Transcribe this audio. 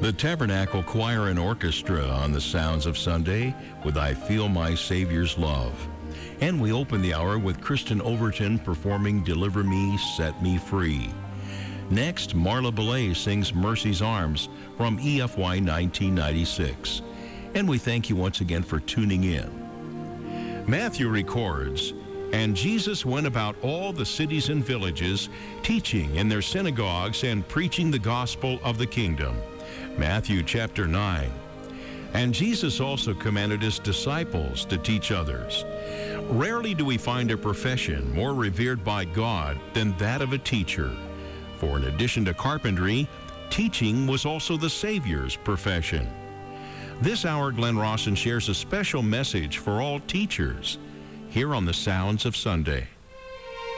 The Tabernacle Choir and Orchestra on the Sounds of Sunday with I Feel My Savior's Love. And we open the hour with Kristen Overton performing Deliver Me, Set Me Free. Next, Marla Belay sings Mercy's Arms from EFY 1996. And we thank you once again for tuning in. Matthew records, "And Jesus went about all the cities and villages, teaching in their synagogues and preaching the gospel of the kingdom." Matthew chapter 9. "And Jesus also commanded his disciples to teach others." Rarely do we find a profession more revered by God than that of a teacher. For in addition to carpentry, teaching was also the Savior's profession. This hour, Glenn Rawson shares a special message for all teachers here on the Sounds of Sunday.